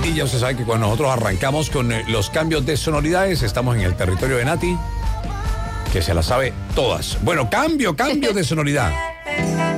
Y ya usted sabe que cuando nosotros arrancamos con los cambios de sonoridades, estamos en el territorio de Nati, que se las sabe todas. Bueno, cambio de sonoridad.